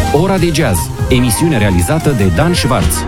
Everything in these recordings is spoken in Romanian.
Ora de Jazz, emisiune realizată de Dan Schwartz.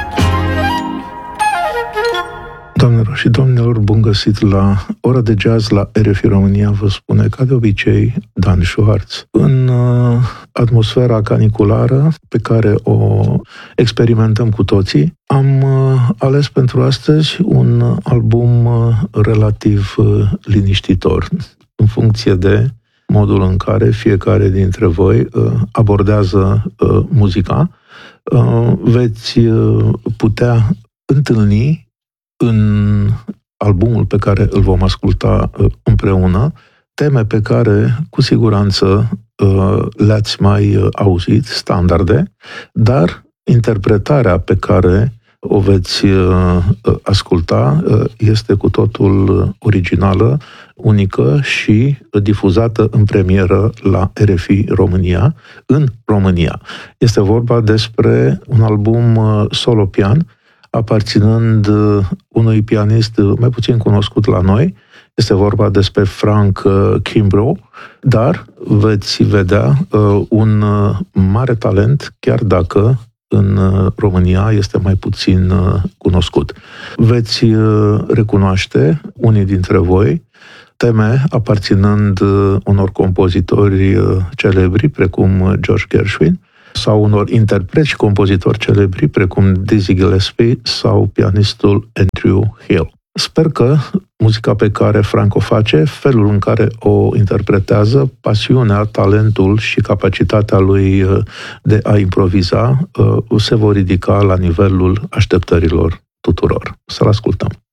Doamnelor și domnilor, bun găsit la Ora de Jazz la RFI România, vă spune ca de obicei Dan Schwartz. În atmosfera caniculară pe care o experimentăm cu toții, am ales pentru astăzi un album relativ liniștitor, în funcție de modul în care fiecare dintre voi abordează muzica. Veți putea întâlni în albumul pe care îl vom asculta împreună teme pe care cu siguranță le-ați mai auzit, standarde, dar interpretarea pe care o veți asculta este cu totul originală, unică și difuzată în premieră la RFI România, în România. Este vorba despre un album solo-pian, aparținând unui pianist mai puțin cunoscut la noi. Este vorba despre Frank Kimbrough, dar veți vedea un mare talent, chiar dacă în România este mai puțin cunoscut. Veți recunoaște, unii dintre voi, teme aparținând unor compozitori celebri, precum George Gershwin, sau unor interpreți și compozitori celebri, precum Dizzy Gillespie sau pianistul Andrew Hill. Sper că muzica pe care Frank o face, felul în care o interpretează, pasiunea, talentul și capacitatea lui de a improviza se vor ridica la nivelul așteptărilor tuturor. Să-l ascultăm!